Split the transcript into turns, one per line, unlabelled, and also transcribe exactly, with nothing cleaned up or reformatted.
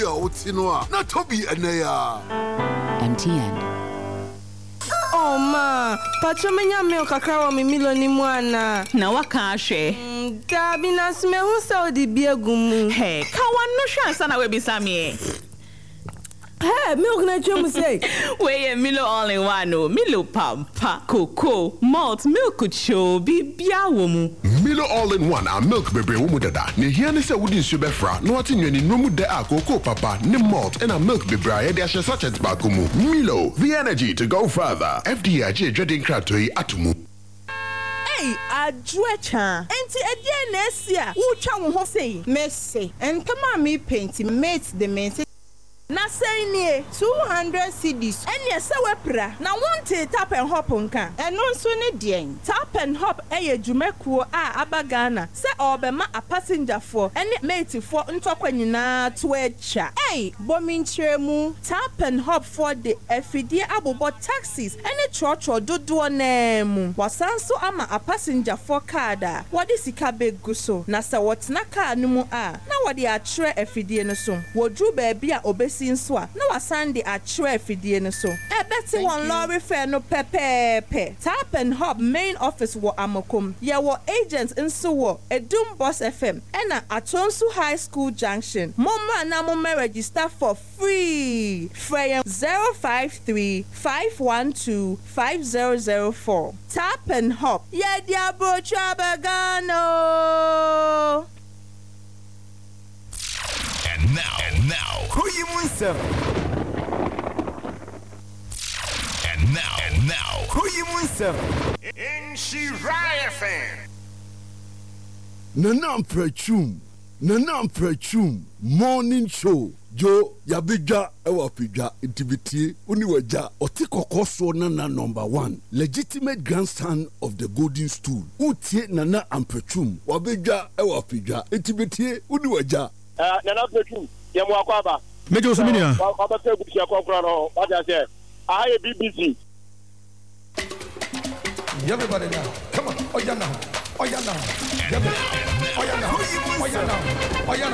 Otinoa, not Toby and Naya.
M T N.
Oh ma, pachomenya milk kakao mi milo ni mwana.
Na waka she.
Gabi na sme hu saudi biegumu.
Hey, kawan no shansa na we bisami.
Hey, milk na chomu say.
We Milo all in one no. Milo pampa, cocoa, malt, milk cho bibia womu.
Milo all in one and milk bebe womu dada. Ne here ne se wudi subefra. No ati nyeni nomu de a cocoa papa, ne malt and a milk bebe aye de ashe sachet bakumu. Milo, the energy to go further. F D I J dreading kratoi atumu.
Hey, adwecha. Enti edie na esia. Wo twa wo ho sei. Messi. Entama me paint mate the mate. Na say nie two hundred cedis. Ene se wepra. Na wonte tap and hop nka. Eno nso ne den. Tap and hop eye dwumekuo a abagana. Se obema a passenger for ene mate for ntokwa nyina to echa. Hey, bominchiremu. Tap and hop for the efidie abobo taxis. Ene chocho dodo na mu. Wasanso ama a passenger for kada. Wodi sika begu so. Na se wotna car no mu a. Na wodi a tre efidie no so. Wodru baabi a obesi Swa no wasande a tre fidie no so e beti won lorry fare no pepepe Tap and Hop main office wo Amokom ye wo agents nso wo Edum Boss F M ena Atonsu High School Junction momma na mo register for free frame zero five three five one two five zero zero four Tap and Hop ye dia bro trabagano.
And now, and now, who you Munsem? And now, and now, who you Munsem? In Shiraya fan.
Nanam Prechum, Nanam Prechum, morning show. Joe Yabija Ewapija Intivity Uniwaja Otiko Koso Nana number one legitimate grandson of the golden stool. Utie Nana Amprechum Wabija Ewapija Intivity Uniwaja.
Nana Prechum Yamuakaba.
Major Saminia.
Papa Tebusia Concrano, what I said. I have B B C.
Everybody now. Come on. Oh, yeah, now. Oh, yeah, now. Oh, yeah, now. Oh, yeah, now. Oh, yeah, now.